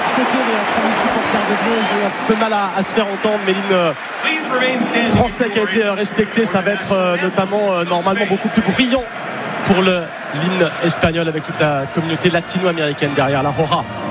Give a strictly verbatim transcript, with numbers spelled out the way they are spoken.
l'autre côté, les trois mille supporters de Bleu, ils ont eu un petit peu de mal à, à se faire entendre, mais l'hymne français qui a été respecté, ça va être euh, notamment euh, normalement beaucoup plus bruyant pour le, l'hymne espagnol avec toute la communauté latino-américaine derrière la Roja.